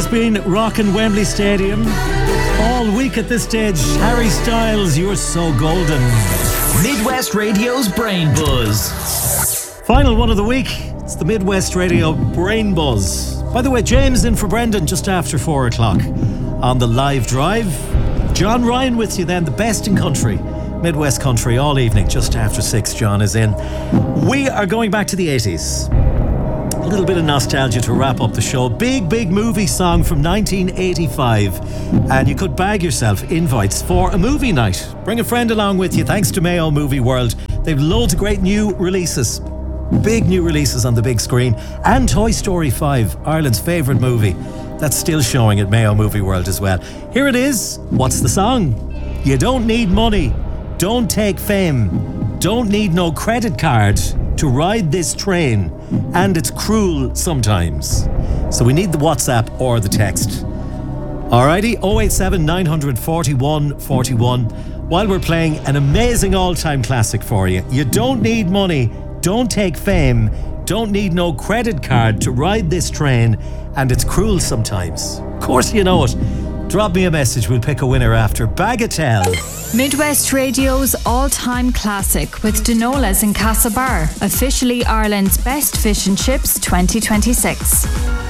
been rocking Wembley Stadium all week at this stage. Harry Styles, you're so golden. Midwest Radio's Brain Buzz. Final one of the week. It's the Midwest Radio Brain Buzz. By the way, James in for Brendan just after 4 o'clock on the live drive. John Ryan with you then, the best in country. Midwest country all evening, just after 6. John is in. We are going back to the 80s. A little bit of nostalgia to wrap up the show. Big movie song from 1985. And you could bag yourself invites for a movie night. Bring a friend along with you, thanks to Mayo Movie World. They've loads of great new releases. Big new releases on the big screen. And Toy Story 5, Ireland's favourite movie. That's still showing at Mayo Movie World as well. Here it is. What's the song? You don't need money. Don't take fame. Don't need no credit card to ride this train. And it's cruel sometimes. So we need the WhatsApp or the text. Alrighty, 087 941 41. While we're playing an amazing all-time classic for you. You don't need money. Don't take fame. Don't need no credit card to ride this train. And it's cruel sometimes. Of course you know it. Drop me a message, we'll pick a winner after Bagatelle. Midwest Radio's all-time classic with Denola's in Castlebar, officially Ireland's best fish and chips 2026.